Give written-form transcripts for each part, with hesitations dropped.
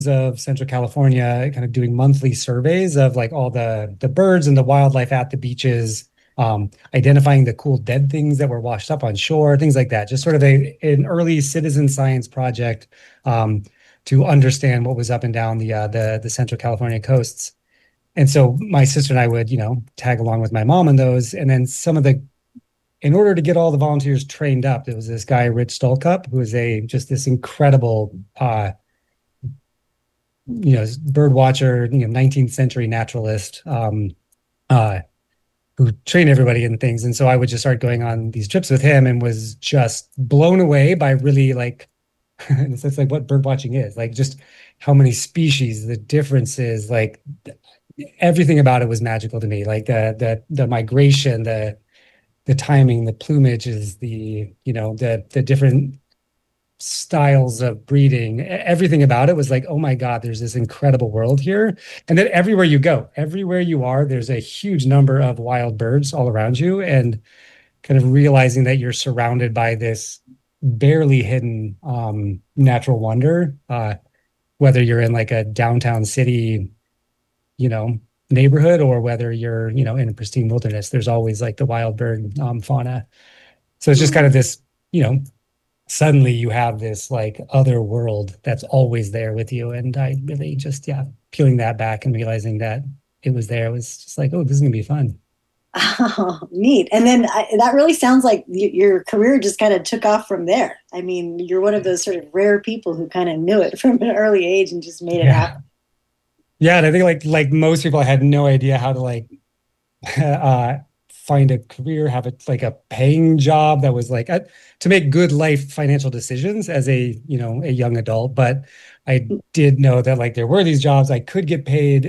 of Central California, kind of doing monthly surveys of like all the birds and the wildlife at the beaches, identifying the cool dead things that were washed up on shore, things like that. Just sort of an early citizen science project um, to understand what was up and down the Central California coasts. And so my sister and I would, tag along with my mom in those. And then in order to get all the volunteers trained up, there was this guy, Rich Stolkup, who was just this incredible, bird watcher, 19th century naturalist, uh, who trained everybody in things. And so I would just start going on these trips with him and was just blown away by really like, and it's like what bird watching is, like just how many species, the differences, like everything about it was magical to me. Like the migration, the timing, the plumage is the different styles of breeding, everything about it was like, oh my God, there's this incredible world here. And then everywhere you go, everywhere you are, there's a huge number of wild birds all around you. And kind of realizing that you're surrounded by this barely hidden natural wonder, whether you're in like a downtown city, you know, neighborhood or whether you're, in a pristine wilderness, there's always like the wild bird fauna. So it's just kind of this, suddenly you have this like other world that's always there with you. And I really just, yeah, peeling that back and realizing that it was there was just like, oh, this is gonna be fun. Oh, neat. And then that really sounds like your career just kind of took off from there. I mean, you're one of those sort of rare people who kind of knew it from an early age and just made it Yeah. happen. Yeah. And I think like most people, I had no idea how to like uh find a career, have it like a paying job that was like to make good life financial decisions as a young adult. But I did know that like there were these jobs I could get paid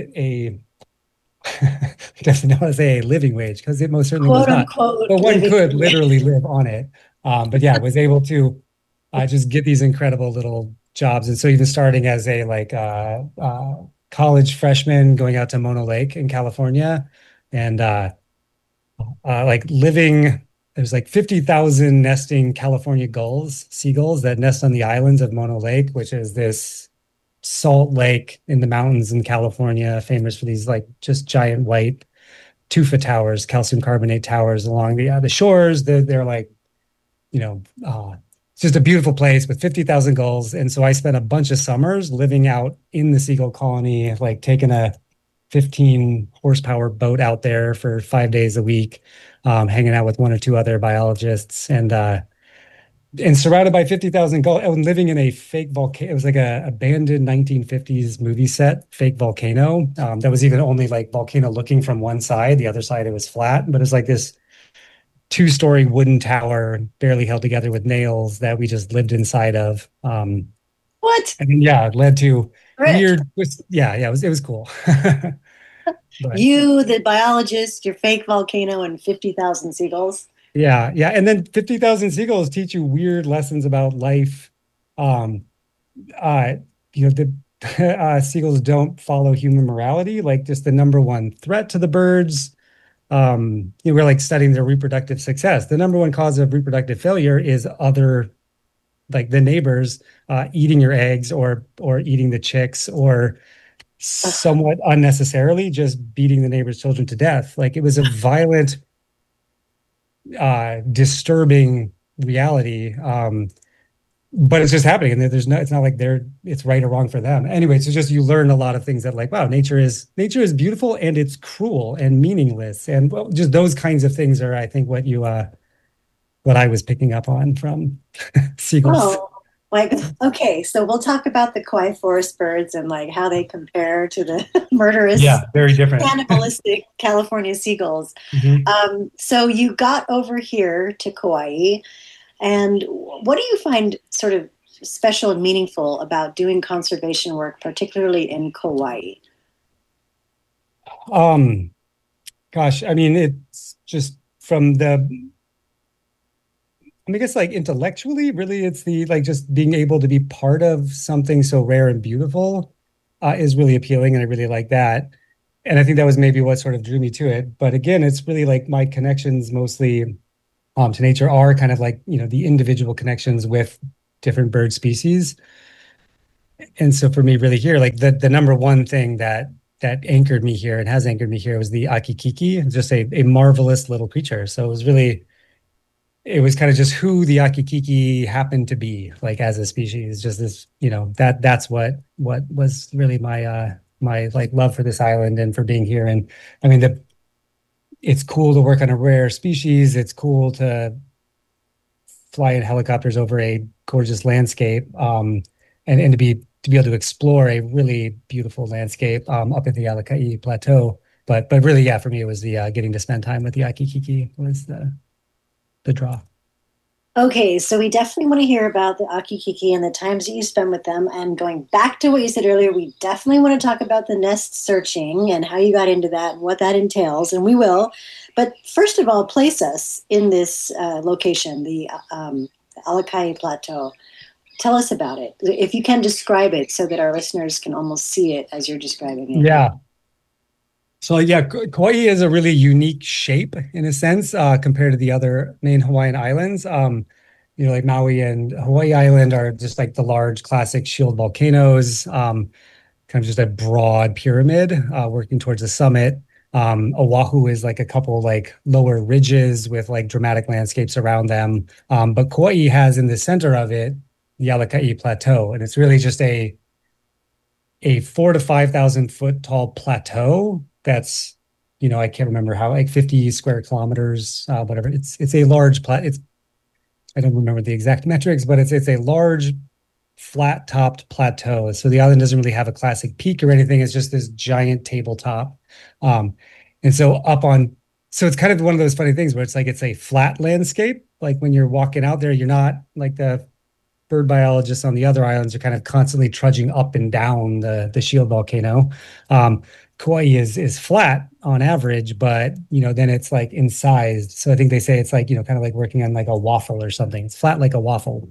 I doesn't want to say a living wage because it most certainly was Quote not, but unquote one living. could literally live on it. But yeah, was able to just get these incredible little jobs. And so even starting as a like college freshman going out to Mono Lake in California and like living, there's like 50,000 nesting California seagulls that nest on the islands of Mono Lake, which is this salt lake in the mountains in California, famous for these like just giant white tufa towers, calcium carbonate towers along the shores. They're like, it's just a beautiful place with 50,000 gulls. And so I spent a bunch of summers living out in the seagull colony, like taking a 15 horsepower boat out there for 5 days a week, hanging out with one or two other biologists and surrounded by 50,000 gulls and living in a fake volcano. It was like a abandoned 1950s movie set, fake volcano. That was even only like volcano looking from one side. The other side, it was flat, but it's like this two-story wooden tower, barely held together with nails that we just lived inside of. What? And then, yeah, it led to Rich, weird, yeah, it was cool. But you, the biologist, your fake volcano, and 50,000 seagulls. yeah. And then 50,000 seagulls teach you weird lessons about life. Um, uh, the seagulls don't follow human morality, like just the number one threat to the birds. We're like studying their reproductive success. The number one cause of reproductive failure is other, like the neighbors, eating your eggs or eating the chicks or somewhat unnecessarily just beating the neighbor's children to death. Like it was a violent, disturbing reality. But it's just happening, and it's not like it's right or wrong for them. Anyway, so just you learn a lot of things that like, wow, nature is beautiful and it's cruel and meaningless, and well, just those kinds of things are, I think, what I was picking up on from seagulls. Oh, like, okay, so we'll talk about the Kauai forest birds and like how they compare to the murderous, Yeah, very different. cannibalistic California seagulls. Mhm. So you got over here to Kauai, and what do you find sort of special and meaningful about doing conservation work, particularly in Kauai? Um, Gosh, I mean, it's just from I guess like intellectually, really, it's the like just being able to be part of something so rare and beautiful is really appealing, and I really like that. And I think that was maybe what sort of drew me to it. But again, it's really like my connections mostly to nature are kind of like the individual connections with different bird species. And so for me, really here, like the number one thing that anchored me here and has anchored me here was the Akikiki, just a marvelous little creature. So it was kind of just who the Akikiki happened to be, like as a species. Just this, that's what was really my like love for this island and for being here. And I mean, it's cool to work on a rare species. It's cool to fly in helicopters over a gorgeous landscape, and to be able to explore a really beautiful landscape up in the Alakai Plateau. But really, yeah, for me, it was the getting to spend time with the Akikiki was the draw. Okay, so we definitely want to hear about the Akikiki and the times that you spend with them. And going back to what you said earlier, we definitely want to talk about the nest searching and how you got into that and what that entails, and we will. But first of all, place us in this location, the Alakai Plateau. Tell us about it. If you can describe it so that our listeners can almost see it as you're describing it. Yeah. So yeah, Kauai is a really unique shape in a sense compared to the other main Hawaiian islands. Like Maui and Hawaii Island are just like the large classic shield volcanoes, kind of just a broad pyramid working towards the summit. Oahu is like a couple like lower ridges with like dramatic landscapes around them. But Kauai has in the center of it the Alakai Plateau, and it's really just a 4 to 5,000 foot tall plateau that's, I can't remember how, like 50 square kilometers, whatever. It's a large it's I don't remember the exact metrics, but it's a large flat topped plateau. So the island doesn't really have a classic peak or anything. It's just this giant tabletop. Um, and so so it's kind of one of those funny things where it's like it's a flat landscape. Like when you're walking out there, you're not like the bird biologists on the other islands are kind of constantly trudging up and down the shield volcano. Kauai is flat on average, but then it's like incised. So I think they say it's like kind of like working on like a waffle or something. It's flat like a waffle.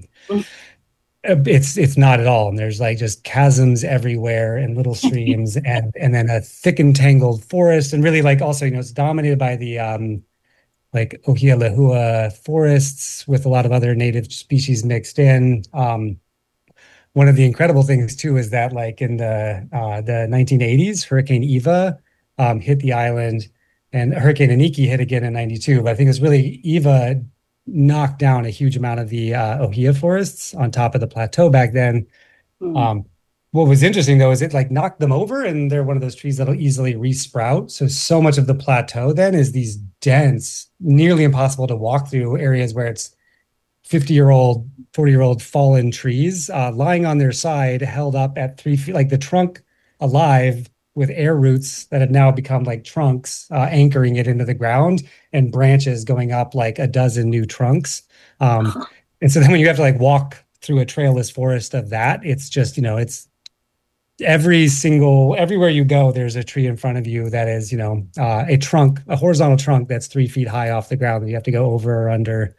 It's not at all. And there's like just chasms everywhere and little streams and then a thick and tangled forest. And really like also, it's dominated by the like Ohia Lehua forests with a lot of other native species mixed in. One of the incredible things too is that like in the 1980s, Hurricane Eva hit the island, and Hurricane Iniki hit again in '92. But I think it was really Eva knocked down a huge amount of the Ohia forests on top of the plateau back then. Mm. What was interesting though is it like knocked them over, and they're one of those trees that'll easily resprout. So much of the plateau then is these dense, nearly impossible to walk through areas where it's 50-year-old, 40-year-old fallen trees lying on their side, held up at 3 feet, like the trunk alive with air roots that have now become like trunks anchoring it into the ground, and branches going up like a dozen new trunks. And so then when you have to like walk through a trailless forest of that, it's just, it's everywhere you go, there's a tree in front of you that is, a horizontal trunk that's 3 feet high off the ground that you have to go over or under.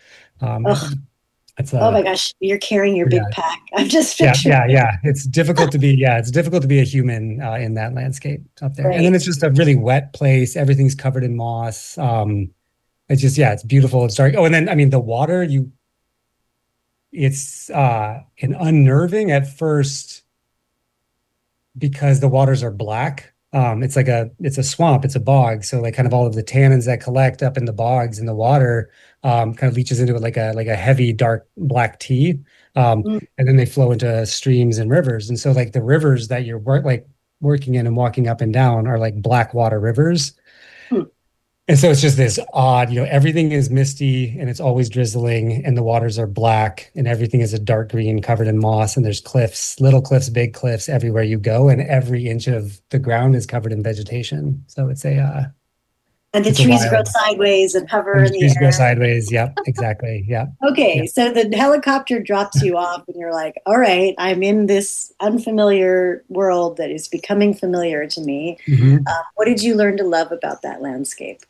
Oh my gosh, you're carrying your big pack. I'm just picturing. Yeah. It's difficult to be a human in that landscape up there. Right. And then it's just a really wet place. Everything's covered in moss. It's just, it's beautiful. It's dark. Oh, and then, I mean, the water, it's an unnerving at first because the waters are black. It's a swamp, it's a bog. So like kind of all of the tannins that collect up in the bogs in the water kind of leaches into it like a heavy, dark black tea. And then they flow into streams and rivers. And so like the rivers that you're working in and walking up and down are like black water rivers. And so it's just this odd, everything is misty and it's always drizzling and the waters are black and everything is a dark green covered in moss, and there's cliffs, little cliffs, big cliffs everywhere you go, and every inch of the ground is covered in vegetation. So it's and the trees grow sideways and hover in the trees air. Grow sideways. Yep, exactly. Yeah. Okay, so the helicopter drops you off and you're like, all right, I'm in this unfamiliar world that is becoming familiar to me. Mm-hmm. What did you learn to love about that landscape?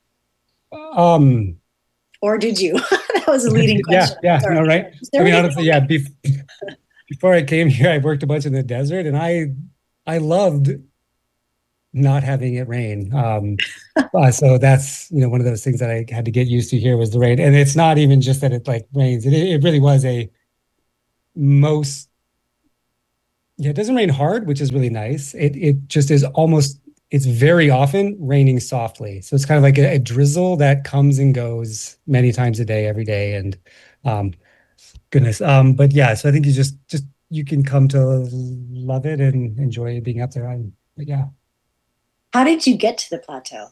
Or did you? That was a leading question. Yeah, no, right. I mean, honestly, before I came here, I worked a bunch in the desert, and I loved not having it rain. So that's one of those things that I had to get used to here was the rain, and it's not even just that it like rains. It really was Yeah, it doesn't rain hard, which is really nice. It just is almost it's very often raining softly. So it's kind of like a drizzle that comes and goes many times a day, every day. And um goodness. But yeah, so I think you just you can come to love it and enjoy being up there. But yeah. How did you get to the plateau?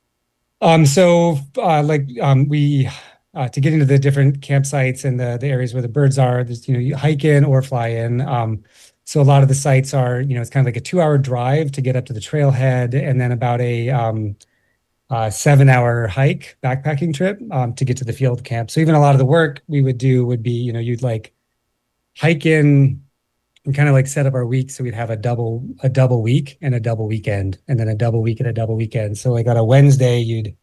We to get into the different campsites and the areas where the birds are, there's, you hike in or fly in. So a lot of the sites are, it's kind of like a 2 hour drive to get up to the trailhead, and then about a 7 hour hike backpacking trip to get to the field camp. So even a lot of the work we would do would be, you'd like hike in and kind of like set up our week. So we'd have a double week and a double weekend, and then a double week and a double weekend. So like on a Wednesday,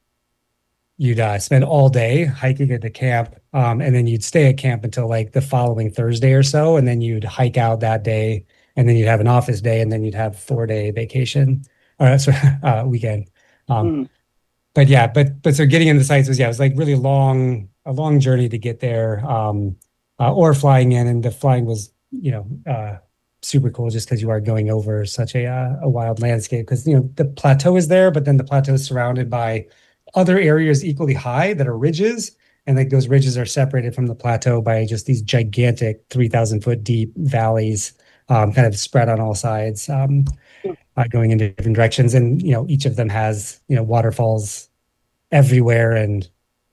you'd spend all day hiking at the camp, and then you'd stay at camp until like the following Thursday or so, and then you'd hike out that day, and then you'd have an office day, and then you'd have 4 day vacation or sorry, weekend. Um, Mm. but yeah, but so getting into the sites was, yeah, it was like really a long journey to get there, or flying in, and the flying was, super cool just because you are going over such a wild landscape, because the plateau is there, but then the plateau is surrounded by other areas equally high that are ridges, and like those ridges are separated from the plateau by just these gigantic 3,000 foot deep valleys, kind of spread on all sides. Going in different directions. And, each of them has, waterfalls everywhere. And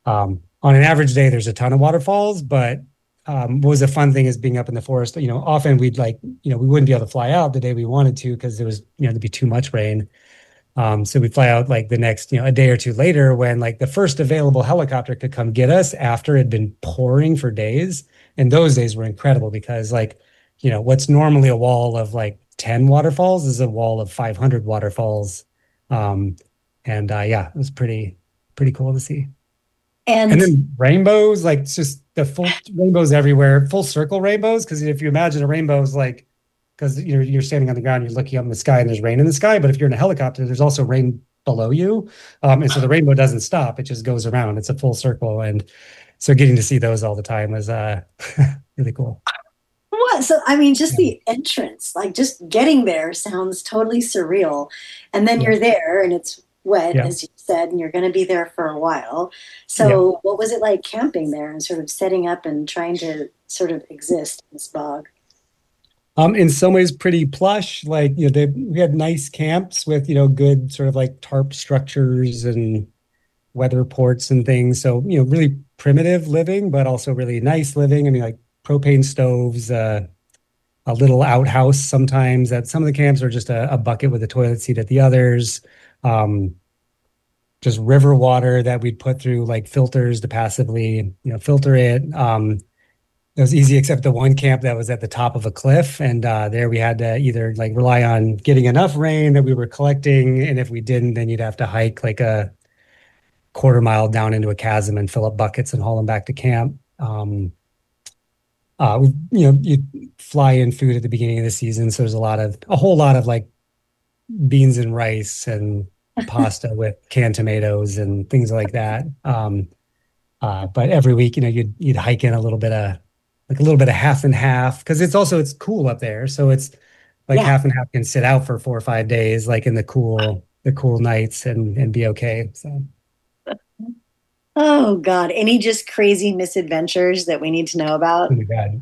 on an average day, there's a ton of waterfalls. But what was a fun thing is being up in the forest. Often we'd like, we wouldn't be able to fly out the day we wanted to because there was, there'd be too much rain. So we'd fly out like the next, a day or two later when like the first available helicopter could come get us after it had been pouring for days. And those days were incredible because like, what's normally a wall of like 10 waterfalls is a wall of 500 waterfalls. Um, and yeah, it was pretty cool to see. And And then rainbows, like it's just the full rainbows everywhere, full circle rainbows. Because if you imagine a rainbow is like, because you're standing on the ground, you're looking up in the sky, and there's rain in the sky. But if you're in a helicopter, there's also rain below you, and so the rainbow doesn't stop; it just goes around. It's a full circle, and so getting to see those all the time was really cool. what? So, I mean, just Yeah, the entrance, like just getting there sounds totally surreal. And then yeah, you're there and it's wet, yeah, as you said, and you're going to be there for a while. yeah. So, what was it like camping there and sort of setting up and trying to sort of exist in this bog? In some ways, pretty plush. Like we had nice camps with good sort of like tarp structures and weather ports and things. So, really primitive living, but also really nice living. I mean, like propane stoves, a little outhouse sometimes at some of the camps, or just a bucket with a toilet seat at the others. Um, just river water that we'd put through like filters to passively, filter it. It was easy except the one camp that was at the top of a cliff, and there we had to either like rely on getting enough rain that we were collecting, and if we didn't, then you'd have to hike like a quarter-mile down into a chasm and fill up buckets and haul them back to camp. You fly in food at the beginning of the season, so there's a whole lot of like beans and rice and pasta with canned tomatoes and things like that. But every week, you'd hike in a little bit of half and half, because it's cool up there, so it's like Yeah. half and half can sit out for 4 or 5 days, like in the cool nights, and be okay. So. Oh God. Any just crazy misadventures that we need to know Oh about? my God.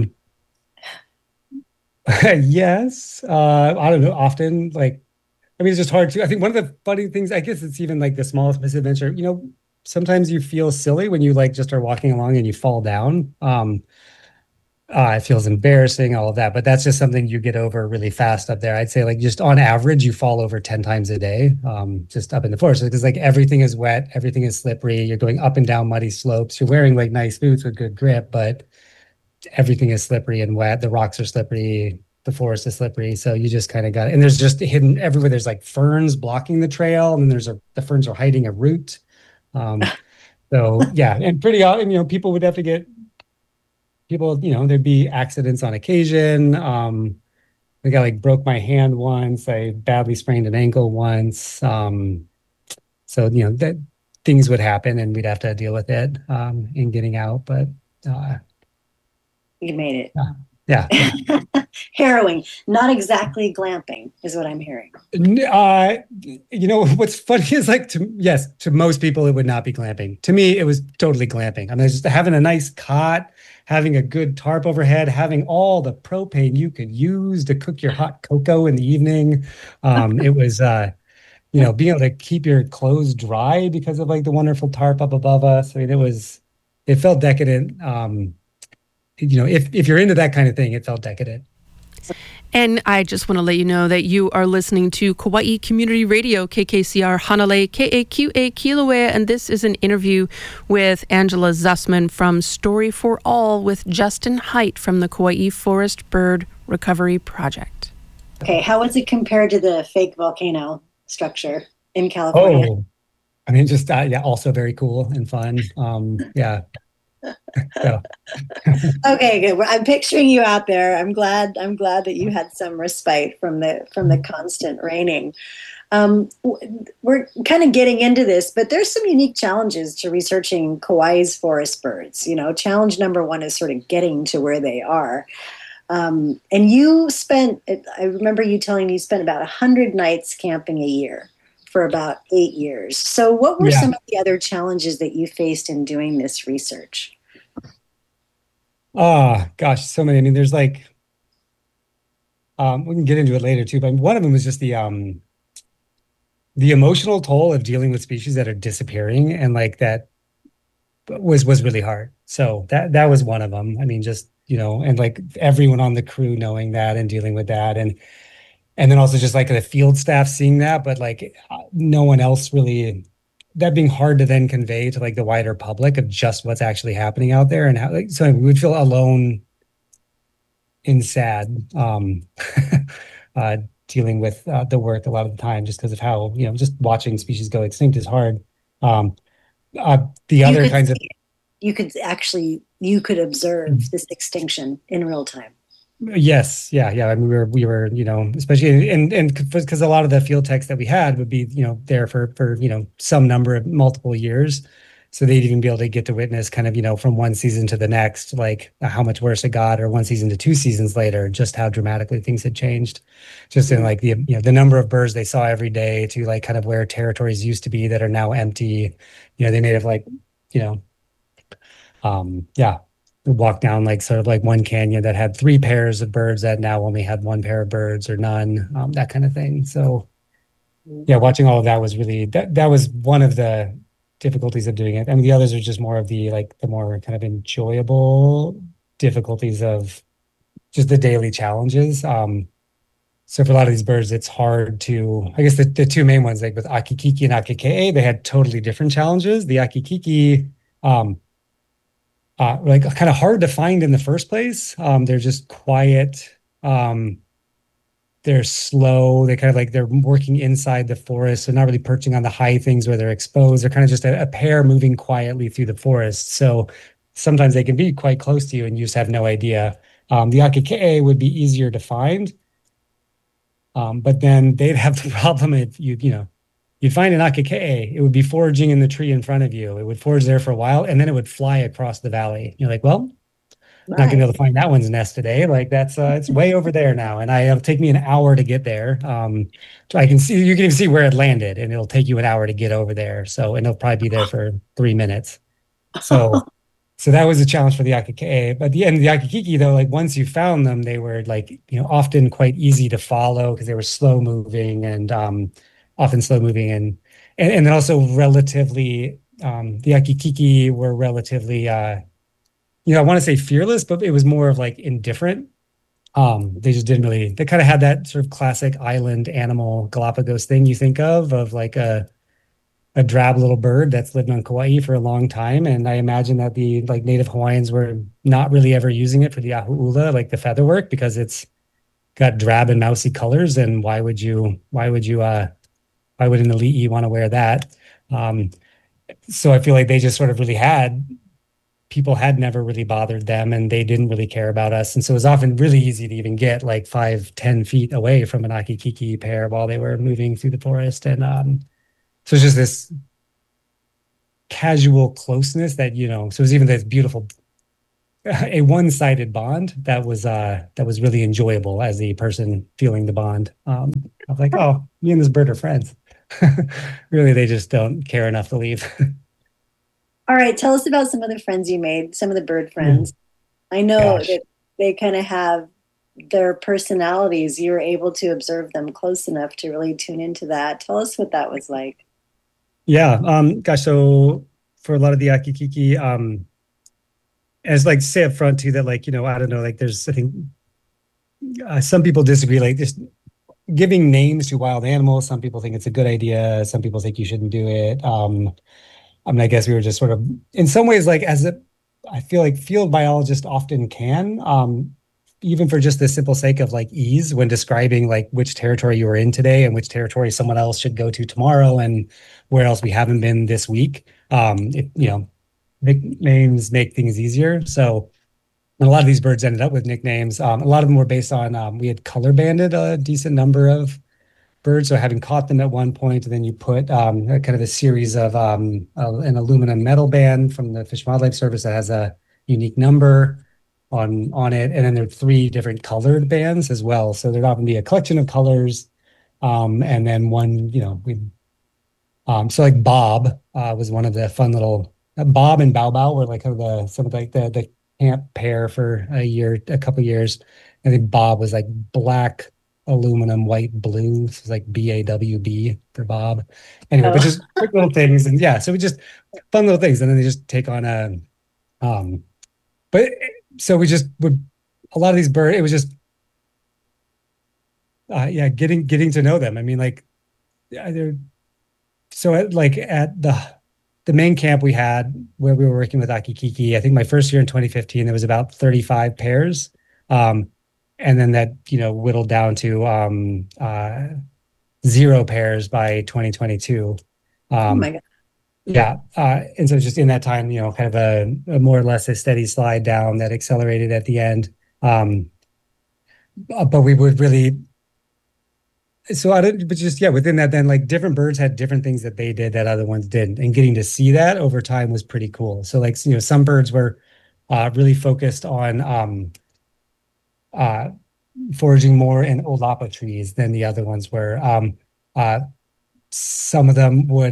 Yes. I don't know. Often, like, I mean, it's just hard to. I think one of the funny things, I guess it's even like the smallest misadventure. Sometimes you feel silly when you like just are walking along and you fall down. It feels embarrassing, all of that, but that's just something you get over really fast up there. I'd say, like, just on average, you fall over 10 times a day, just up in the forest, because like everything is wet, everything is slippery. You're going up and down muddy slopes. You're wearing like nice boots with good grip, but everything is slippery and wet. The rocks are slippery. The forest is slippery. So you just kind of got it. And there's just hidden everywhere. There's like ferns blocking the trail, and then the ferns are hiding a route. Um, so yeah, and pretty often, people would have to get people, there'd be accidents on occasion. I think I like broke my hand once. I badly sprained an ankle once. So that things would happen, and we'd have to deal with it in getting out. But uh, You made yeah, yeah, yeah. it. Harrowing, not exactly glamping, is what I'm hearing. What's funny is like yes, to most people it would not be glamping. To me, it was totally glamping. I mean, just having a nice cot, having a good tarp overhead, having all the propane you could use to cook your hot cocoa in the evening. It was being able to keep your clothes dry because of like the wonderful tarp up above us. I mean, it felt decadent. If you're into that kind of thing, it felt decadent. And I just want to let you know that you are listening to Kauai Community Radio, KKCR Hanalei, KAQA Kilauea, and this is an interview with Angela Zussman from Story for All with Justin Hite from the Kauai Forest Bird Recovery Project. Okay, how was it compared to the fake volcano structure in California? Oh, I mean, just also very cool and fun. Yeah. So. Okay, good. I'm picturing you out there. I'm glad that you had some respite from the constant raining. We're kind of getting into this, but there's some unique challenges to researching Kauai's forest birds. Challenge number one is sort of getting to where they are. And I remember you telling me you spent about 100 nights camping a year for about 8 years. So what were some of the other challenges that you faced in doing this research? Oh gosh, so many. I mean, there's like we can get into it later too, but one of them was just the emotional toll of dealing with species that are disappearing, and like that was really hard. So that was one of them. I mean, just and like everyone on the crew knowing that and dealing with that, and then also just like the field staff seeing that, but like no one else really, that being hard to then convey to like the wider public of just what's actually happening out there, and how so we would feel alone and sad dealing with the work a lot of the time, just because of how just watching species go extinct is hard. The other kinds of you could observe this extinction in real time. Yes, yeah. I mean, we were especially and because a lot of the field techs that we had would be there for some number of multiple years, so they'd even be able to get to witness kind of from one season to the next, like how much worse it got, or one season to 2 seasons later, just how dramatically things had changed, just in like the number of birds they saw every day to like kind of where territories used to be that are now empty. They may have like walk down like sort of like one canyon that had 3 pairs of birds that now only had 1 pair of birds or none, that kind of thing. So watching all of that was really that was one of the difficulties of doing it. I mean, the others are just more of the more kind of enjoyable difficulties of just the daily challenges. So for a lot of these birds, it's hard to, I guess the 2 main ones, like with Akikiki and Akike'e, they had totally different challenges. The Akikiki, like kind of hard to find in the first place. They're just quiet. They're slow. They kind of like they're working inside the forest, so not really perching on the high things where they're exposed. They're kind of just a pair moving quietly through the forest. So sometimes they can be quite close to you and you just have no idea. The Akike'e would be easier to find, but then they'd have the problem if you'd find an Akike'e, it would be foraging in the tree in front of you. It would forage there for a while, and then it would fly across the valley. You're like, well, not going to be able to find that one's nest today. Like that's it's way over there now, and it'll take me an hour to get there. So you can even see where it landed, and it'll take you an hour to get over there. So, and it'll probably be there for 3 minutes. So that was a challenge for the Akike'e. But at the end of the Akikiki, though, like once you found them, they were like often quite easy to follow because they were slow moving and often slow moving and then also relatively the Akikiki were relatively I want to say fearless, but it was more of like indifferent. They just didn't really, they kind of had that sort of classic island animal Galapagos thing you think of like a drab little bird that's lived on Kauai for a long time. And I imagine that the like native Hawaiians were not really ever using it for the ahu'ula, like the feather work, because it's got drab and mousy colors. And why would an ali'i want to wear that? So I feel like they just sort of really people had never really bothered them and they didn't really care about us. And so it was often really easy to even get like 5-10 feet away from an Akikiki pair while they were moving through the forest. And so it's just this casual closeness that, so it was even this beautiful a one-sided bond that was really enjoyable as the person feeling the bond. I was like, oh, me and this bird are friends. Really, they just don't care enough to leave. All right, tell us about some of the friends you made, some of the bird Mm, friends. I know gosh. that they kind of have their personalities. You were able to observe them close enough to really tune into that. Tell us what that was like. Yeah, gosh, so for a lot of the Akikiki, as like say up front too, that like, I don't know, like there's I think some people disagree, like just giving names to wild animals. Some people think it's a good idea. Some people think you shouldn't do it. I mean, I guess we were just sort of, in some ways, like I feel like field biologists often can, even for just the simple sake of like ease when describing like which territory you were in today and which territory someone else should go to tomorrow and where else we haven't been this week. Nicknames make things easier. So and a lot of these birds ended up with nicknames. A lot of them were based on, we had color banded a decent number of birds. So having caught them at one point, and then you put a kind of a series of an aluminum metal band from the Fish and Wildlife Service that has a unique number on it. And then there are three different colored bands as well. So there'd often be a collection of colors. And then one, so like Bob was one of the fun little Bob and Bow Bow were like kind of some of like the camp pair for a couple years. I think Bob was like black aluminum white blue. So it's like BAWB for Bob. Anyway, but Oh, just quick little things, and yeah, so we just fun little things, and then they just take on a but so we just would a lot of these birds. It was just yeah, getting to know them. I mean, like they're so at the main camp we had where we were working with Akikiki, I think my first year in 2015, there was about 35 pairs. Um, and then that, whittled down to 0 pairs by 2022. oh my Um, God. yeah. And so just in that time, kind of a more or less a steady slide down that accelerated at the end. But we would really so I don't, but just yeah, within that, then like different birds had different things that they did that other ones didn't, and getting to see that over time was pretty cool. So like some birds were really focused on uh, foraging more in olapa trees than the other ones were. Uh, some of them would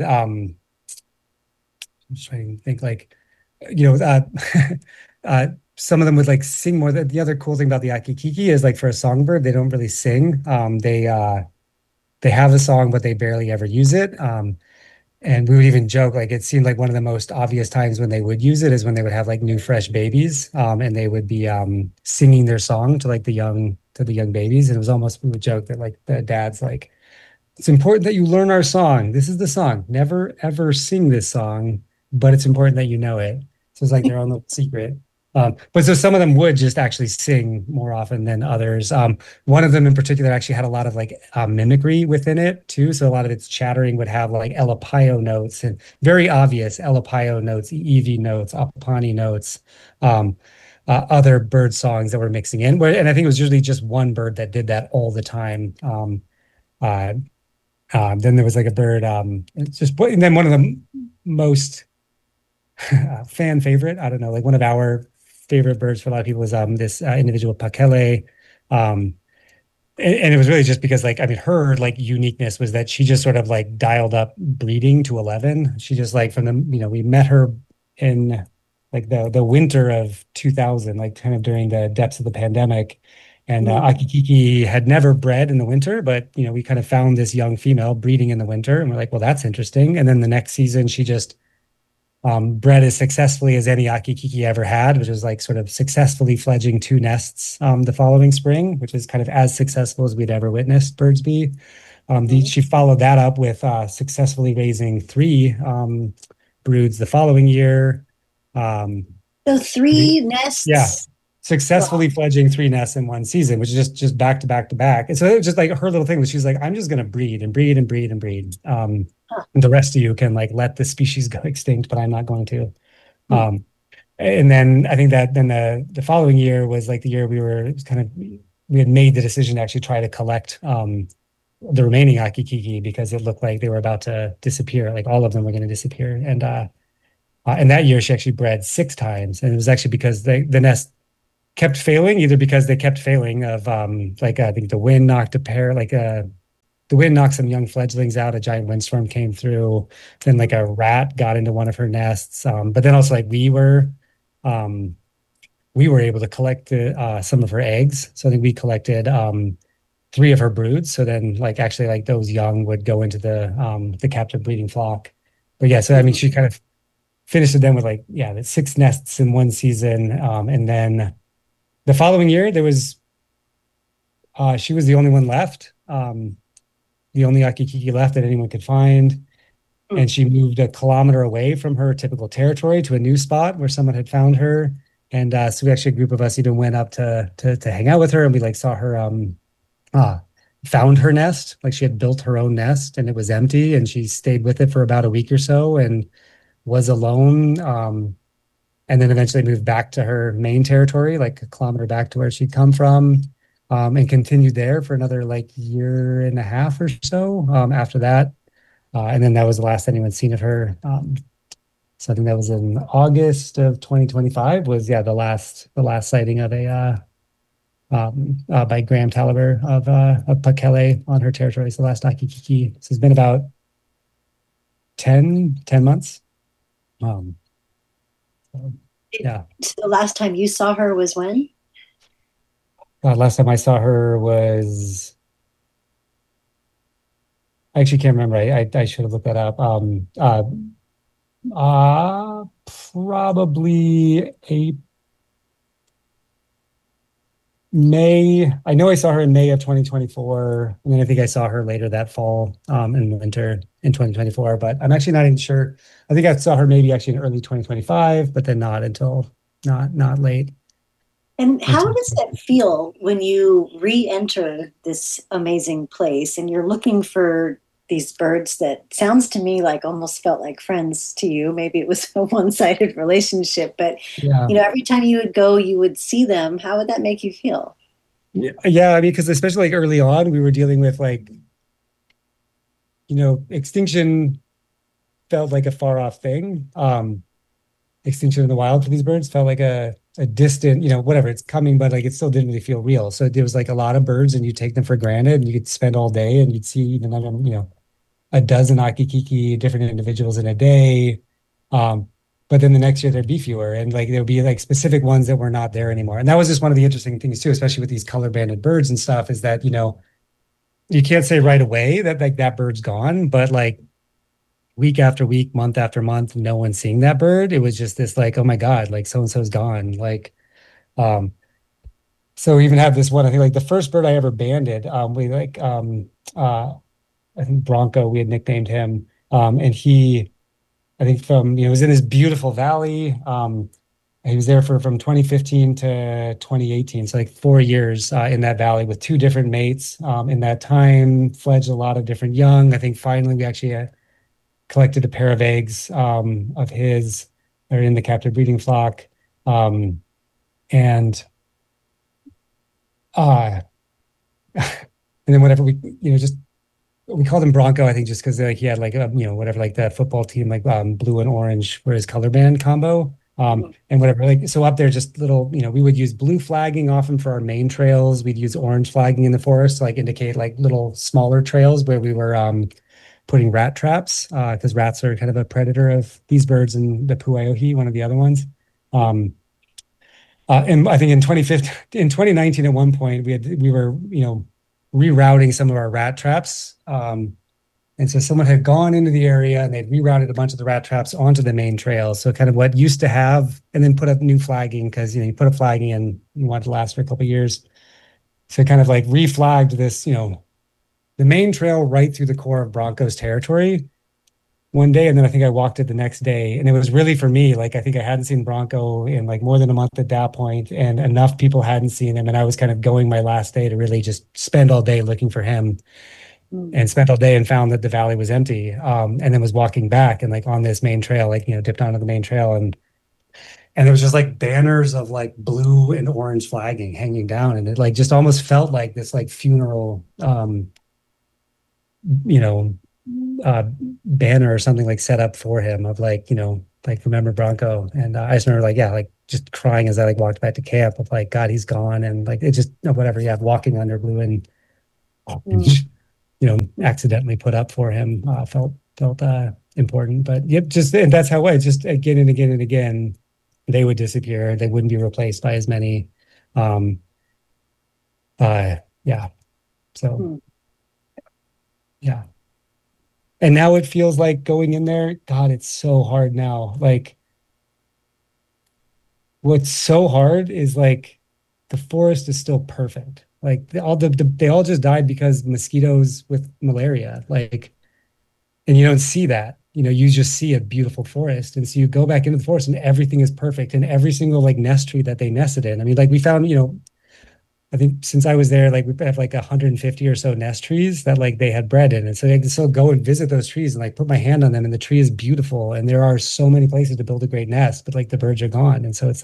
I'm just trying to think like you know uh, some of them would like sing more. The other cool thing about the akikiki is like for a songbird, they don't really sing. They have a song, but they barely ever use it. And we would even joke, like it seemed like one of the most obvious times when they would use it is when they would have like new fresh babies, and they would be singing their song to like the young babies. And it was almost we would joke that like the dad's like, it's important that you learn our song. This is the song. Never ever sing this song, but it's important that you know it. So it's like their own little secret. But so some of them would just actually sing more often than others. One of them in particular actually had a lot of like mimicry within it too. So a lot of its chattering would have like Elapayo notes and very obvious Elapayo notes, EV notes, Apapani notes, um, other bird songs that were mixing in. And I think it was usually just one bird that did that all the time. Uh, then there was like a bird, it's just, and then one of the most fan favorite, I don't know, like one of our favorite birds for a lot of people was this individual Pakele. Um, and it was really just because like, I mean, her like uniqueness was that she just sort of like dialed up breeding to 11. She just like from the, we met her in like the winter of 2000, like kind of during the depths of the pandemic. And Mm. Akikiki had never bred in the winter, but we kind of found this young female breeding in the winter, and we're like, well, that's interesting. And then the next season, she just bred as successfully as any Akikiki ever had, which was like sort of successfully fledging 2 nests the following spring, which is kind of as successful as we'd ever witnessed birds be. Mhm. She followed that up with successfully raising 3 broods the following year. Um, So the, three yeah, nests. Well, successfully fledging 3 nests in one season, which is just back to back to back. And so it was just like her little thing was she's like, I'm just going to breed and breed and breed and breed. huh. And the rest of you can like let the species go extinct, but I'm not going to. Hmm. Um, and then I think that then the following year was like the year we had made the decision to actually try to collect the remaining Akikiki because it looked like they were about to disappear. Like all of them were going to disappear. And And that year she actually bred 6 times, and it was actually because the nest kept failing, either because they kept failing of like I think the wind knocked a pair, like the wind knocked some young fledglings out. A giant windstorm came through. Then like a rat got into one of her nests. But then also like we were able to collect some of her eggs. So I think we collected 3 of her broods. So then like actually like those young would go into the captive breeding flock. But yeah, so I mean she kind of finished it then with like the 6 nests in one season. And then the following year there was she was the only one left. The only Akikiki left that anyone could find. And she moved a kilometer away from her typical territory to a new spot where someone had found her. And so we actually, a group of us even went up to hang out with her, and we like saw her found her nest. Like she had built her own nest and it was empty, and she stayed with it for about a week or so and was alone. And then eventually moved back to her main territory, like a kilometer back to where she'd come from. And continued there for another like year and a half or so after that. And then that was the last anyone's seen of her. So I think that was in August of 2025 was the last sighting of a by Graham Taliber of Pakele on her territory. So the last Akikiki. So it's been about 10 months. So, yeah. So the last time you saw her was when? Last time I saw her was, I actually can't remember. I should have looked that up. Probably May. I know I saw her in May of 2024, and then I think I saw her later that fall, in winter in 2024. But I'm actually not even sure. I think I saw her maybe actually in early 2025, but then not until not late. And how does it feel when you re-enter this amazing place and you're looking for these birds that sounds to me like almost felt like friends to you? Maybe it was a one-sided relationship, but every time you would go, you would see them. How would that make you feel? Yeah, I mean, because especially like early on, we were dealing with like, extinction felt like a far off thing. Extinction in the wild for these birds felt like a distant, whatever, it's coming, but like it still didn't really feel real. So there was like a lot of birds and you take them for granted, and you could spend all day and you'd see even a dozen Akikiki, different individuals in a day. But then the next year there'd be fewer, and like there would be like specific ones that were not there anymore. And that was just one of the interesting things too, especially with these color banded birds and stuff, is that, you can't say right away that like that bird's gone, but like week after week, month after month, no one's seeing that bird. It was just this like, oh my God, like so-and-so's gone. Like, so we even have this one, I think like the first bird I ever banded, we like, I think Bronco, we had nicknamed him. And he, I think was in this beautiful valley. He was there from 2015 to 2018. So like 4 years in that valley with 2 different mates. In that time, fledged a lot of different young. I think finally we actually collected a pair of eggs of his that are in the captive breeding flock. And then whatever we called him Bronco, I think just because like he had like whatever, like the football team, like blue and orange for his color band combo. And whatever, like, so up there, just little, we would use blue flagging often for our main trails. We'd use orange flagging in the forest to like indicate like little smaller trails where we were putting rat traps, because rats are kind of a predator of these birds, and the Puaiohi, one of the other ones. And I think in 2019, at one point, we were rerouting some of our rat traps. And so someone had gone into the area and they'd rerouted a bunch of the rat traps onto the main trail. So kind of what used to have, and then put up new flagging, because you put up flagging and you want it to last for a couple of years. So kind of like reflagged this, the main trail right through the core of Bronco's territory one day. And then I think I walked it the next day. And it was really, for me, like I think I hadn't seen Bronco in like more than a month at that point, and enough people hadn't seen him. And I was kind of going my last day to really just spend all day looking for him. And spent all day and found that the valley was empty. And then was walking back and like on this main trail, like, dipped onto the main trail, and there was just like banners of like blue and orange flagging hanging down. And it like just almost felt like this like funeral, banner or something like set up for him of like, like remember Bronco. And I just remember like, yeah, like just crying as I like walked back to camp of like, God, he's gone. And like, it just, whatever. Yeah. Walking under Blue and, Mm. accidentally put up for him, felt important, but yep. Just, and that's how it just again and again and again, they would disappear. They wouldn't be replaced by as many. Um, yeah. So, Mm. yeah. And now it feels like going in there, God, it's so hard now. Like, what's so hard is like the forest is still perfect. Like they all just died because mosquitoes with malaria. Like, and you don't see that. You just see a beautiful forest. And so you go back into the forest and everything is perfect. And every single like nest tree that they nested in. I mean, like we found, I think since I was there, like we have like 150 or so nest trees that like they had bred in. And so I can still go and visit those trees and like put my hand on them and the tree is beautiful. And there are so many places to build a great nest, but like the birds are gone. And so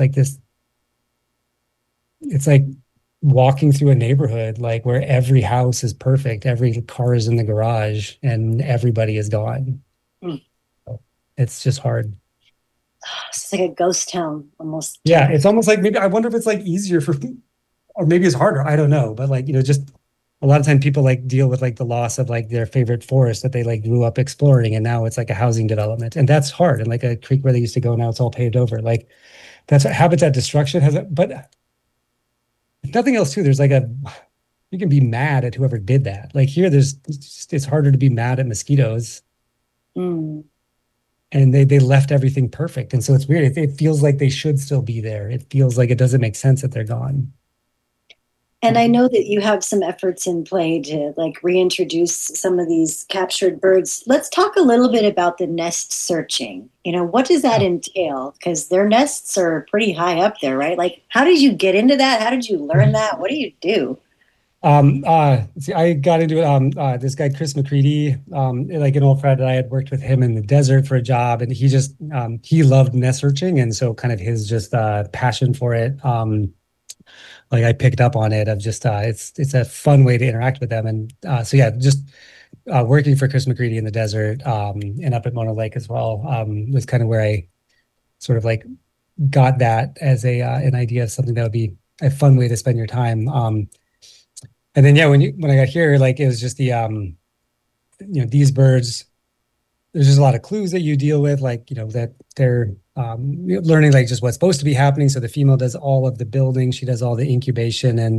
it's like walking through a neighborhood like where every house is perfect, every car is in the garage and everybody is gone. Mm. It's just hard. It's like a ghost town almost. Yeah, it's almost like maybe I wonder if it's like easier for or maybe it's harder. I don't know. But like, just a lot of time people like deal with like the loss of like their favorite forest that they like grew up exploring and now it's like a housing development. And that's hard. And like a creek where they used to go now it's all paved over. Like that's what habitat destruction has but if nothing else too, there's like you can be mad at whoever did that. Like here it's harder to be mad at mosquitoes. Mm. And they left everything perfect. And so it's weird. It feels like they should still be there. It feels like it doesn't make sense that they're gone. And I know that you have some efforts in play to like reintroduce some of these captured birds. Let's talk a little bit about the nest searching. What does that entail? Because their nests are pretty high up there, right? Like, how did you get into that? How did you learn that? What do you do? See, I got into it. This guy, Chris McCready, like an old friend, I had worked with him in the desert for a job and he just, he loved nest searching. And so kind of his just, passion for it. Like I picked up on it of just, it's a fun way to interact with them. And, so yeah, just, working for Chris McCready in the desert, and up at Mona Lake as well, was kind of where I sort of like got that as an idea of something that would be a fun way to spend your time. And then yeah, when I got here, like it was just the these birds. There's just a lot of clues that you deal with, like that they're learning like just what's supposed to be happening. So the female does all of the building, she does all the incubation, and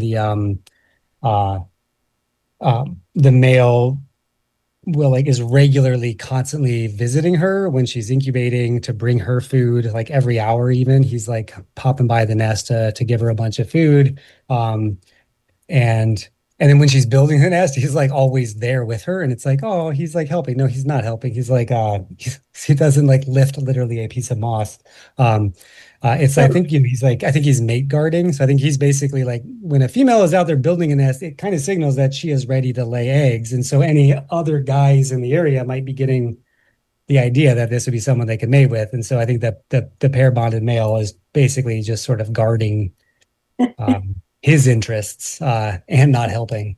the male will like is regularly constantly visiting her when she's incubating to bring her food like every hour. Even he's like popping by the nest to give her a bunch of food. And then when she's building the nest, he's like always there with her. And it's like, oh, he's like helping. No, he's not helping. He's like, he doesn't like lift literally a piece of moss. I think, he's like, I think he's mate guarding. So I think he's basically like, when a female is out there building a nest, it kind of signals that she is ready to lay eggs. And so any other guys in the area might be getting the idea that this would be someone they could mate with. And so I think that the pair bonded male is basically just sort of guarding, his interests and not helping.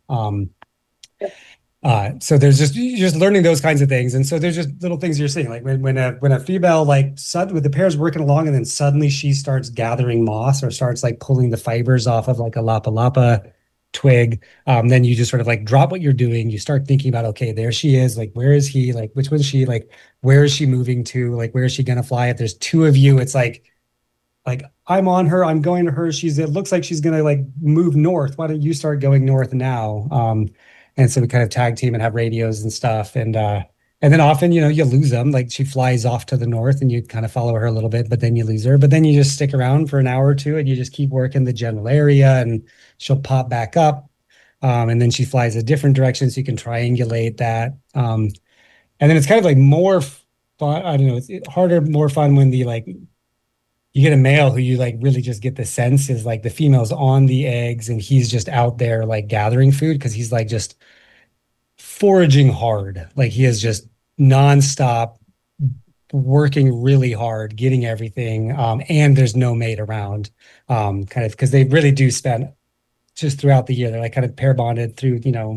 So there's you're just learning those kinds of things, and so there's just little things you're seeing, like when a female like with the pairs working along, and then suddenly she starts gathering moss or starts like pulling the fibers off of like a lapa lapa twig. Then you just sort of like drop what you're doing. You start thinking about, okay, there she is. Like, where is he? Like, which one's she? Like, where is she moving to? Like, where is she gonna fly? If there's two of you, it's like I'm on her, I'm going to her. It looks like she's gonna like move north. Why don't you start going north now? And so we kind of tag team and have radios and stuff. And then often, you lose them. Like she flies off to the north and you kind of follow her a little bit, but then you lose her. But then you just stick around for an hour or two and you just keep working the general area and she'll pop back up. And then she flies a different direction so you can triangulate that. And then it's kind of like more fun. I don't know, it's harder, more fun when you get a male who you like really just get the sense is like the female's on the eggs and he's just out there like gathering food because he's like just foraging hard. Like he is just nonstop working really hard, getting everything. And there's no mate around, kind of because they really do spend just throughout the year. They're like kind of pair bonded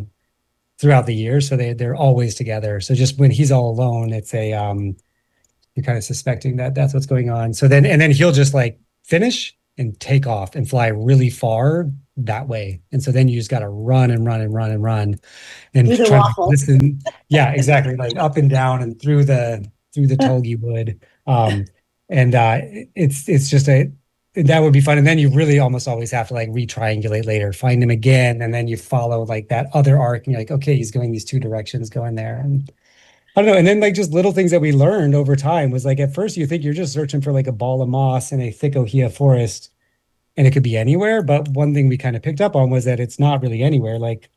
throughout the year. So they're always together. So just when he's all alone, it's you're kind of suspecting that that's what's going on. So then he'll just like finish and take off and fly really far that way. And so then you just got to run and run and run and run and Do the try to waffle. listen. Yeah, exactly. Like up and down and through the tulgey wood. And it's just that would be fun. And then you really almost always have to like retriangulate later, find him again, and then you follow like that other arc, and you're like, okay, he's going these two directions, going there. And I don't know. And then like just little things that we learned over time was like at first you think you're just searching for like a ball of moss in a thick ohia forest, and it could be anywhere. But one thing we kind of picked up on was that it's not really anywhere. Like,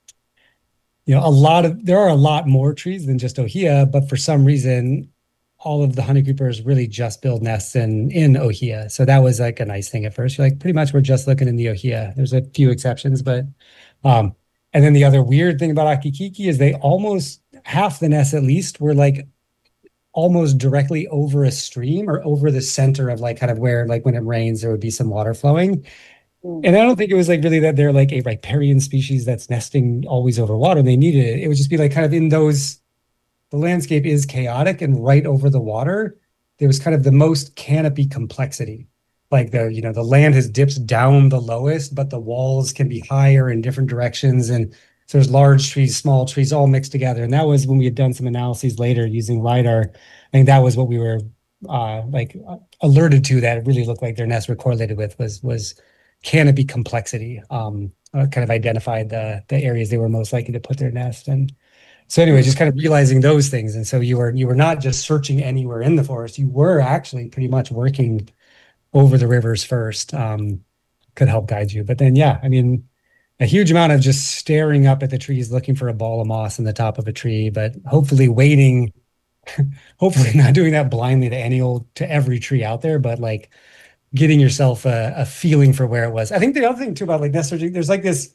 you know, there are a lot more trees than just ohia, but for some reason, all of the honeycreepers really just build nests in ohia. So that was like a nice thing at first. You're like, pretty much we're just looking in the ohia. There's a few exceptions, but and then the other weird thing about Akikiki is they almost half the nests at least were like almost directly over a stream or over the center of like kind of where like when it rains there would be some water flowing. And I don't think it was like really that they're like a riparian species that's nesting always over water and they needed it. It would just be like kind of in those, the landscape is chaotic and right over the water, there was kind of the most canopy complexity. Like the land has dipped down the lowest, but the walls can be higher in different directions. And so there's large trees, small trees, all mixed together. And that was when we had done some analyses later using LiDAR. I think that was what we were alerted to, that it really looked like their nests were correlated with was canopy complexity. Kind of identified the areas they were most likely to put their nest. And so anyway, just kind of realizing those things. And so you were not just searching anywhere in the forest, you were actually pretty much working over the rivers first, could help guide you. But then, yeah, I mean, a huge amount of just staring up at the trees, looking for a ball of moss in the top of a tree, but hopefully waiting, hopefully not doing that blindly to every tree out there, but like getting yourself a feeling for where it was. I think the other thing too about like nest searching, there's like this,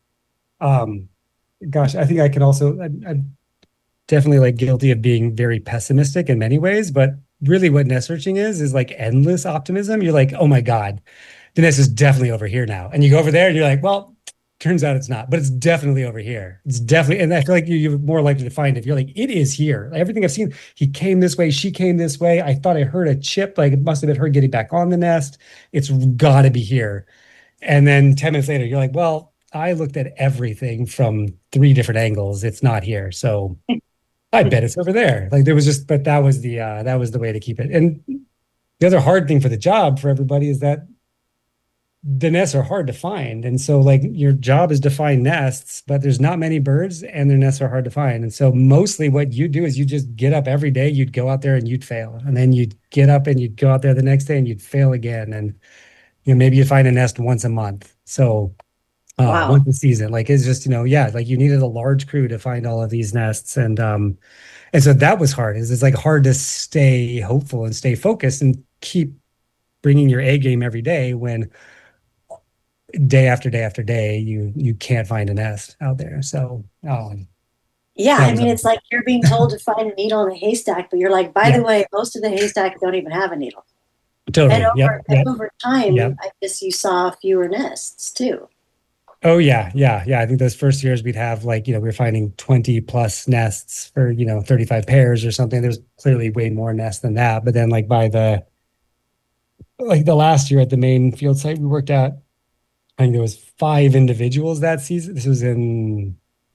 gosh, I think I can also, I'm definitely like guilty of being very pessimistic in many ways, but really what nest searching is like endless optimism. You're like, oh my God, the nest is definitely over here now. And you go over there and you're like, well, turns out it's not, but it's definitely over here. It's definitely, and I feel like you're more likely to find it if you're like, it is here. Everything I've seen, he came this way, she came this way. I thought I heard a chip, like it must have been her getting back on the nest. It's got to be here. And then 10 minutes later, you're like, well, I looked at everything from 3 different angles. It's not here. So I bet it's over there. Like there was just, but that was the way to keep it. And the other hard thing for the job for everybody is that the nests are hard to find. And so like your job is to find nests, but there's not many birds and their nests are hard to find. And so mostly what you do is you just get up every day, you'd go out there and you'd fail. And then you'd get up and you'd go out there the next day and you'd fail again. And maybe you find a nest once a month. So Wow. once a season, like it's just, like you needed a large crew to find all of these nests. And so that was hard. It's like hard to stay hopeful and stay focused and keep bringing your A game every day when day after day after day, you can't find a nest out there. So, yeah, I mean, it's like you're being told to find a needle in a haystack, but you're like, by the way, most of the haystacks don't even have a needle. Totally. And over time, I guess you saw fewer nests too. Oh yeah. I think those first years we'd have like, we were finding 20 plus nests for, 35 pairs or something. There's clearly way more nests than that. But then like by the last year at the main field site we worked at, I think there was 5 individuals that season. This was in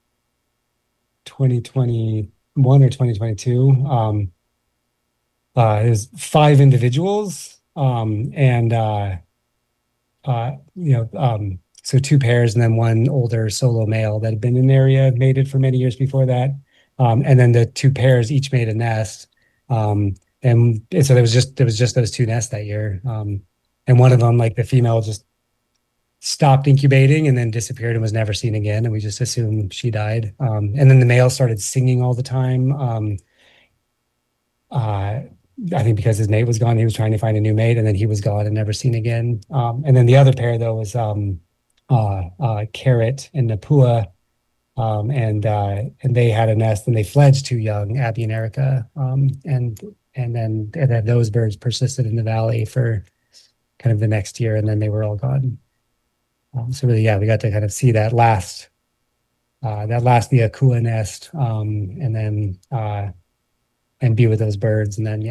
2021 or 2022. There's 5 individuals. So 2 pairs and then 1 older solo male that had been in the area, mated for many years before that. And then the 2 pairs each made a nest. And so there was just those 2 nests that year. And one of them, like the female just stopped incubating and then disappeared and was never seen again. And we just assumed she died. And then the male started singing all the time. I think because his mate was gone, he was trying to find a new mate, and then he was gone and never seen again. And then the other pair though was Carrot and Napua, and they had a nest and they fledged 2 young, Abby and Erica, and then those birds persisted in the valley for kind of the next year, and then they were all gone. So really, we got to kind of see that last the Akua nest, and then and be with those birds, and then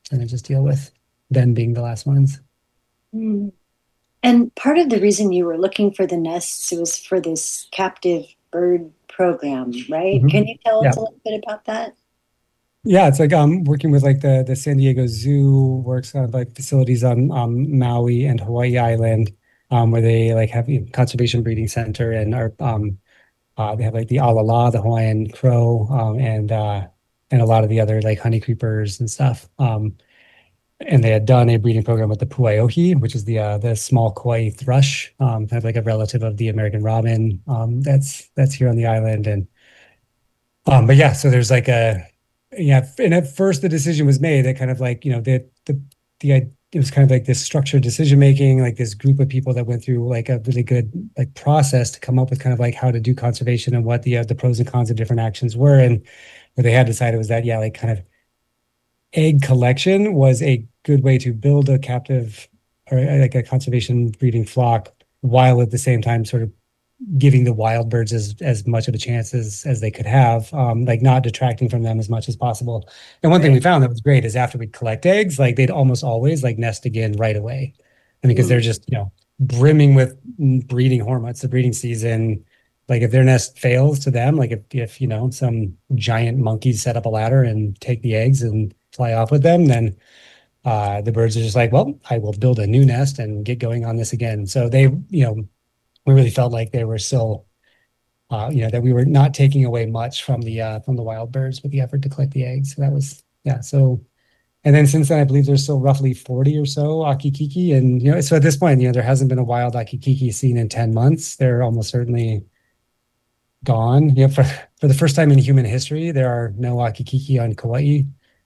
and then just deal with them being the last ones. Mm. And part of the reason you were looking for the nests was for this captive bird program, right? Mhm. Can you tell Yeah. us a little bit about that? Yeah, it's like working with like the San Diego Zoo works on like facilities on Maui and Hawaii Island, where they like have conservation breeding center and are they have like the alala, the Hawaiian crow, and a lot of the other like honey creepers and stuff. And they had done a breeding program with the puaohi, which is the small Kauai thrush, kind of like a relative of the American robin, that's here on the island. And but yeah, so there's like a yeah, and at first the decision was made that kind of like it was kind of like this structured decision making, like this group of people that went through like a really good like process to come up with kind of like how to do conservation and what the pros and cons of different actions were. And what they had decided was that yeah, like kind of egg collection was a good way to build a captive or like a conservation breeding flock while at the same time sort of giving the wild birds as much of a chance as they could have, like not detracting from them as much as possible. And one thing we found that was great is after we'd collect eggs, like they'd almost always like nest again right away. And because they're just, brimming with breeding hormones, the breeding season, like if their nest fails to them, like if some giant monkeys set up a ladder and take the eggs and fly off with them, then the birds are just like, well, I will build a new nest and get going on this again. So they, we really felt like they were still, that we were not taking away much from the wild birds with the effort to collect the eggs. So that was, yeah. So, and then since then, I believe there's still roughly 40 or so akikiki. And, so at this point, there hasn't been a wild akikiki seen in 10 months. They're almost certainly gone. For the first time in human history, there are no akikiki on Kauai.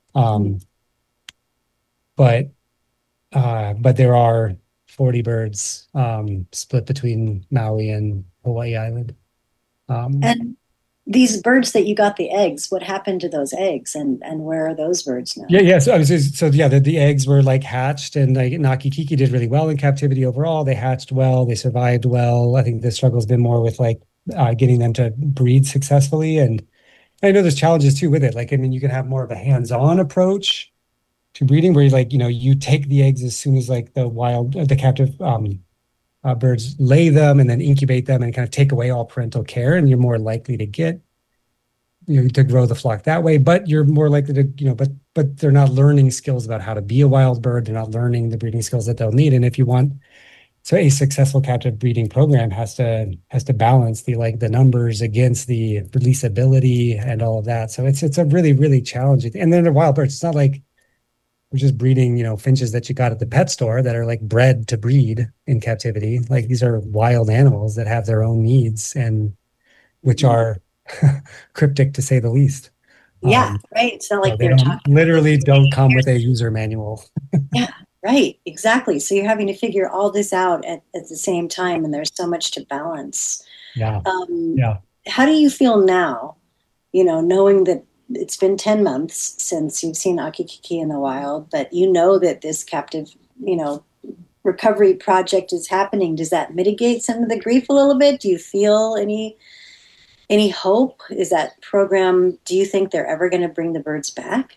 But there are 40 birds split between Maui and Hawaii Island. And these birds that you got the eggs, what happened to those eggs, and where are those birds now? Yeah. The eggs were like hatched, and like Nakikiki did really well in captivity overall. They hatched well, they survived well. I think the struggle's been more with like getting them to breed successfully. And I know there's challenges too with it. Like, I mean, you can have more of a hands-on approach to breeding where you take the eggs as soon as like the captive birds lay them and then incubate them and kind of take away all parental care, and you're more likely to get to grow the flock that way. But you're more likely to but they're not learning skills about how to be a wild bird. They're not learning the breeding skills that they'll need. And if you want, so a successful captive breeding program has to balance the numbers against the releasability and all of that. So it's a really, really challenging. And then the wild birds, it's not like we're just breeding, finches that you got at the pet store that are like bred to breed in captivity. Like these are wild animals that have their own needs and which are cryptic to say the least. Yeah, right. It's not like they don't come with a user manual. Yeah, right. Exactly. So you're having to figure all this out at the same time, and there's so much to balance. Yeah. How do you feel now, knowing that it's been 10 months since you've seen akikiki in the wild, but that this captive, recovery project is happening? Does that mitigate some of the grief a little bit? Do you feel any hope? Is that program, do you think they're ever going to bring the birds back?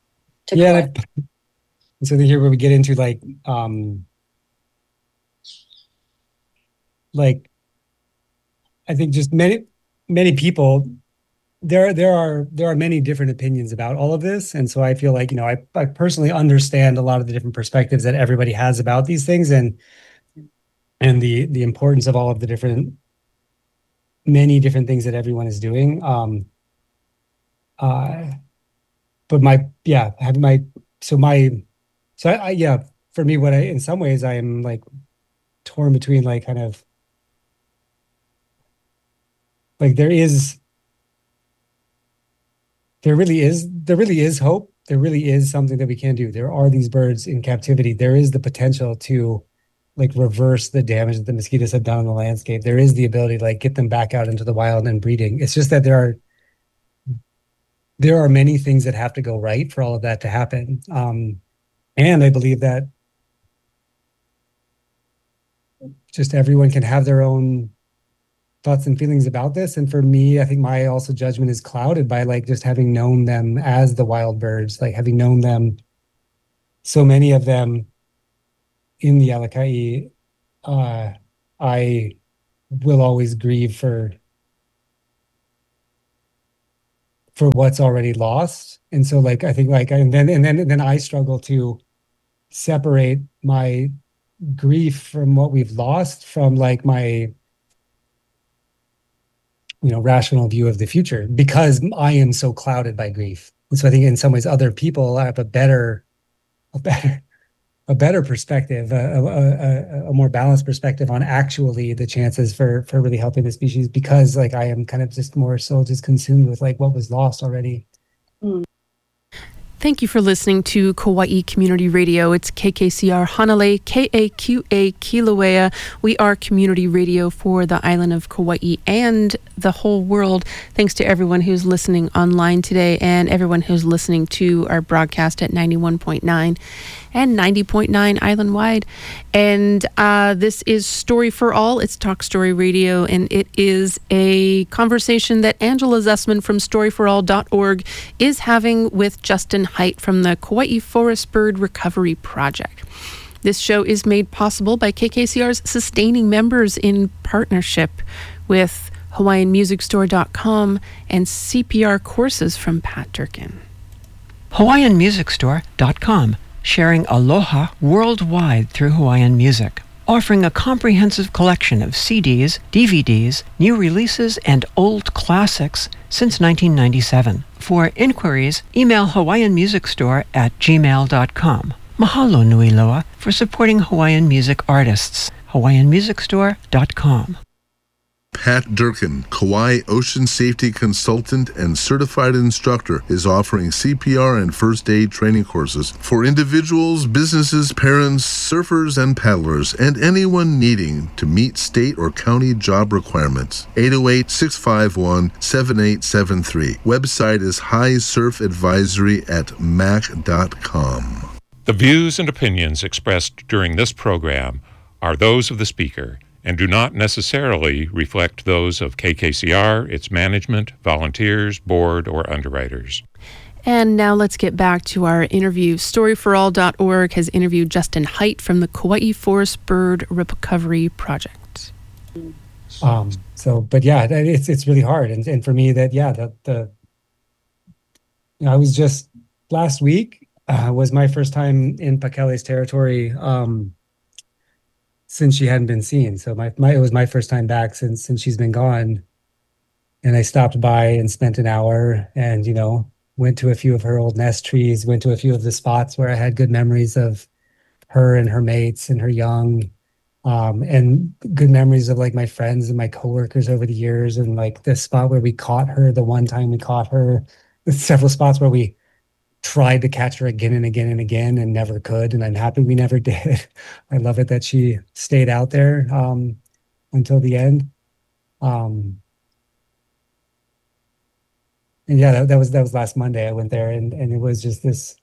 So here where we get into I think just many people, there are many different opinions about all of this. And so I feel like, I personally understand a lot of the different perspectives that everybody has about these things and the importance of all of the many different things that everyone is doing. For me, in some ways I am like torn between like kind of like there really is hope. There really is something that we can do. There are these birds in captivity. There is the potential to like reverse the damage that the mosquitoes have done on the landscape. There is the ability to like get them back out into the wild and breeding. It's just that there are many things that have to go right for all of that to happen. And I believe that just everyone can have their own thoughts and feelings about this. And for me, I think my also judgment is clouded by like just having known them as the wild birds, like having known them so many of them in the Alakai, I will always grieve for what's already lost. And so like I think like and then I struggle to separate my grief from what we've lost from like my rational view of the future, because I am so clouded by grief. And so I think in some ways other people have a better perspective, a more balanced perspective on actually the chances for really helping the species, because like I am kind of just more so just consumed with like what was lost already. Thank you for listening to Kauai Community Radio. It's KKCR Hanalei, KAQA Kilauea. We are community radio for the island of Kauai and the whole world. Thanks to everyone who's listening online today and everyone who's listening to our broadcast at 91.9 and 90.9 island-wide. And this is Story for All. It's Talk Story Radio, and it is a conversation that Angela Zussman from storyforall.org is having with Justin Hite from the Kauai Forest Bird Recovery Project. This show is made possible by KKCR's sustaining members in partnership with HawaiianMusicStore.com and CPR courses from Pat Durkin. HawaiianMusicStore.com, sharing aloha worldwide through Hawaiian music, offering a comprehensive collection of CDs, DVDs, new releases, and old classics since 1997. For inquiries, email HawaiianMusicStore@gmail.com. Mahalo nui loa for supporting Hawaiian music artists. HawaiianMusicStore.com. Pat Durkin, Kauai Ocean Safety Consultant and Certified Instructor, is offering CPR and first aid training courses for individuals, businesses, parents, surfers, and paddlers, and anyone needing to meet state or county job requirements. 808-651-7873. Website is highsurfadvisory@mac.com. The views and opinions expressed during this program are those of the speaker and do not necessarily reflect those of KKCR, its management, volunteers, board, or underwriters. And now let's get back to our interview. Storyforall.org has interviewed Justin Hite from the Kauai Forest Bird Recovery Project. But yeah, it's really hard. And for me that, I was just last week was my first time in Pakele's territory, since she hadn't been seen. So it was my first time back since she's been gone. And I stopped by and spent an hour and, went to a few of her old nest trees, went to a few of the spots where I had good memories of her and her mates and her young, and good memories of like my friends and my coworkers over the years. And like this spot where we caught her, the one time we caught her, several spots where we tried to catch her again and again and again and never could, and I'm happy we never did. I love it that she stayed out there until the end. And yeah, that was last Monday. I went there and it was just this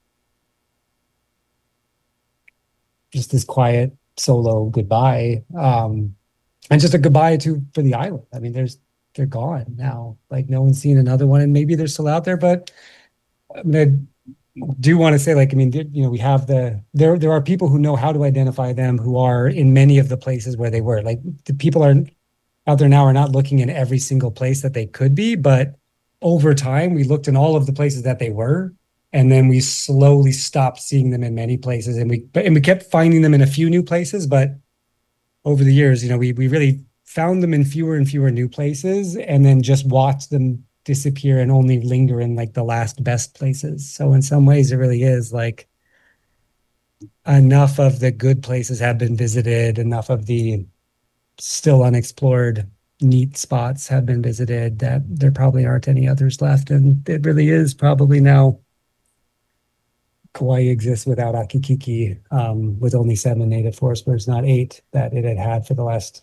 quiet solo goodbye, and just a goodbye for the island. I mean, they're gone now. Like no one's seen another one, and maybe they're still out there, but I do want to say, like, I mean, we have there are people who know how to identify them, who are in many of the places where they were. Like the people are out there now are not looking in every single place that they could be, but over time we looked in all of the places that they were, and then we slowly stopped seeing them in many places, and we kept finding them in a few new places, but over the years, we really found them in fewer and fewer new places, and then just watched them disappear and only linger in like the last best places. So in some ways it really is like enough of the good places have been visited, enough of the still unexplored neat spots have been visited that there probably aren't any others left. And it really is probably now Kauai exists without Akikiki, with only 7 native forest birds, not 8 that it had for the last,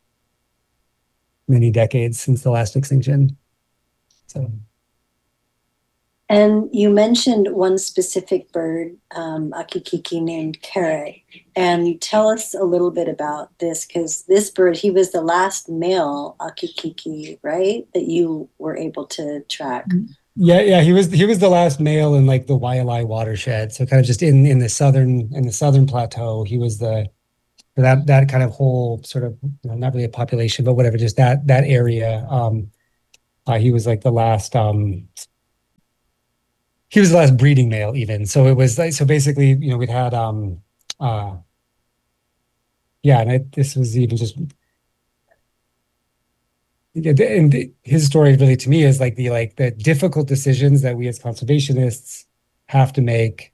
many decades since the last extinction. So. And you mentioned one specific bird, Akikiki, named Kere. And tell us a little bit about this, because this bird, he was the last male Akikiki, right, that you were able to track? Yeah, he was the last male in like the Waialae watershed. So kind of just in the southern plateau, he was the that kind of whole sort of, not really a population, but whatever, just that area. He was like the last he was the last breeding male even. So it was like, so basically, we'd had uh yeah, and this was even just, yeah, and his story really to me is like the difficult decisions that we as conservationists have to make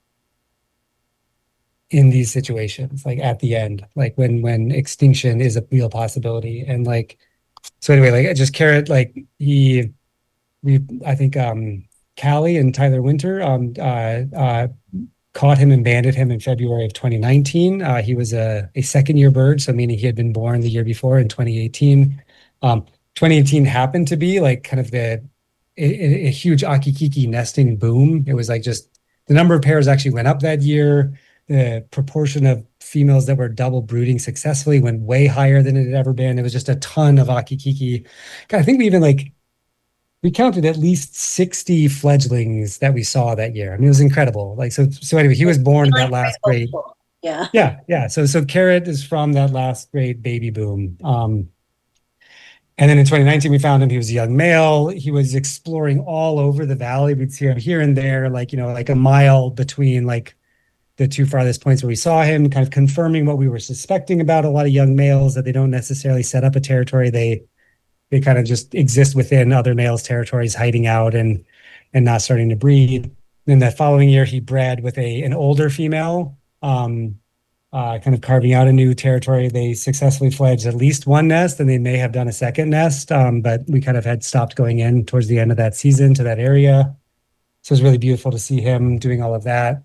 in these situations, like at the end, like when extinction is a real possibility. And like, so anyway, like just Carrot, like we I think Callie and Tyler Winter caught him and banded him in February of 2019. He was a second year bird, so meaning he had been born the year before in 2018. 2018 happened to be like kind of a huge Akikiki nesting boom. It was like just the number of pairs actually went up that year. The proportion of females that were double brooding successfully went way higher than it had ever been. It was just a ton of Akikiki. God, I think we counted at least 60 fledglings that we saw that year. I mean, it was incredible. Like, so anyway, he was born in that last great. Yeah. Yeah. So Carrot is from that last great baby boom. And then in 2019, we found him. He was a young male. He was exploring all over the valley. We'd see him here and there, like, like a mile between like the two farthest points where we saw him, kind of confirming what we were suspecting about a lot of young males, that they don't necessarily set up a territory. They kind of just exist within other males' territories, hiding out and not starting to breed. Then that following year, he bred with an older female, kind of carving out a new territory. They successfully fledged at least one nest, and they may have done a second nest, but we kind of had stopped going in towards the end of that season to that area. So it was really beautiful to see him doing all of that.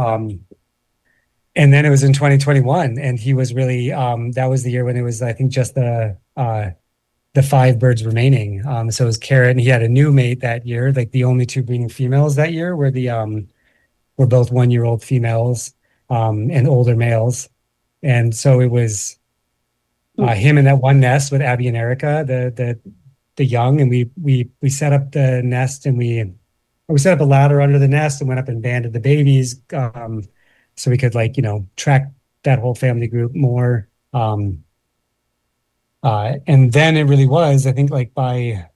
And then it was in 2021, and he was really, that was the year when it was, I think, just the 5 birds remaining. So it was Carrot, and he had a new mate that year. Like the only 2 breeding females that year were both 1-year-old females, and older males. And so it was him in that one nest with Abby and Erica, the young, and we set up the nest, and we set up a ladder under the nest and went up and banded the babies, so we could track that whole family group more. And then it really was, I think, like by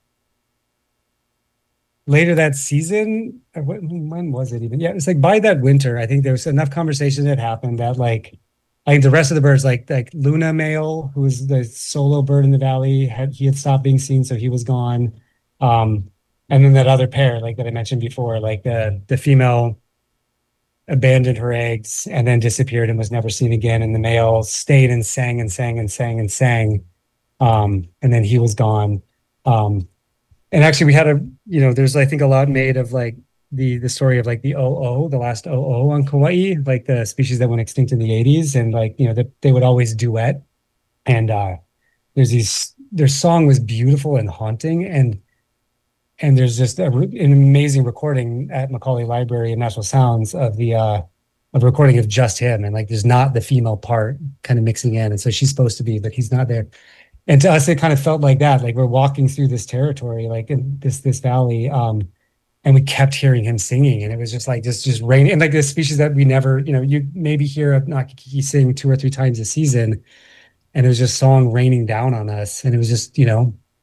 later that season, when was it even? Yeah, it was like by that winter, I think there was enough conversation that happened that like, I think the rest of the birds, like Luna male, who was the solo bird in the valley, he had stopped being seen, so he was gone. And then that other pair, like that I mentioned before, like the female abandoned her eggs and then disappeared and was never seen again. And the male stayed and sang and sang and sang and sang. And then he was gone. And actually we had there's, I think, a lot made of like the story of like the the last on Kauai, like the species that went extinct in the 80s. And like, they would always duet. And their song was beautiful and haunting. And there's just an amazing recording at Macaulay Library and Natural Sounds of a recording of just him. And like, there's not the female part kind of mixing in. And so she's supposed to be, but he's not there. And to us, it kind of felt like that, like we're walking through this territory, like in this valley. And we kept hearing him singing, and it was just like, just raining. And like this species that we never, you maybe hear a Akikiki sing 2 or 3 times a season. And it was just song raining down on us. And it was just, it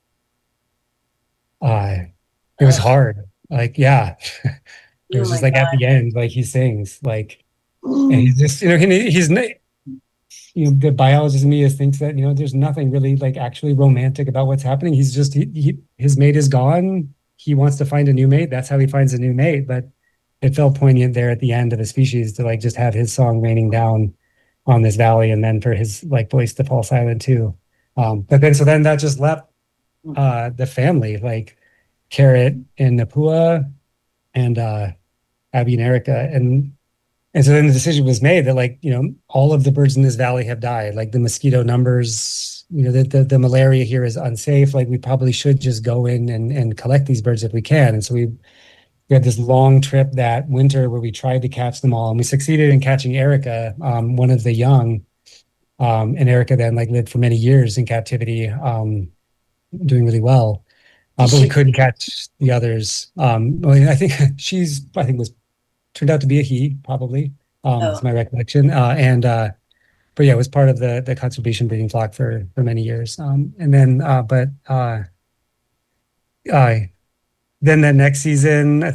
was hard. Like, yeah, it was just like God. At the end, like he sings, like, and he's just, he's the biologist in me thinks that, there's nothing really like actually romantic about what's happening. He's just, his mate is gone. He wants to find a new mate. That's how he finds a new mate. But it felt poignant there at the end of a species to like just have his song raining down on this valley, and then for his like voice to fall silent too. But then that just left the family, like Carrot and Napua and Abby and Erica. And so then the decision was made that like, all of the birds in this valley have died. Like the mosquito numbers, the malaria here is unsafe. Like we probably should just go in and collect these birds if we can. And so we had this long trip that winter where we tried to catch them all, and we succeeded in catching Erica, one of the young. And Erica then like lived for many years in captivity, doing really well. but we couldn't catch the others. I think was turned out to be a he, probably. Is my recollection. But yeah, it was part of the conservation breeding flock for many years. Then the next season, I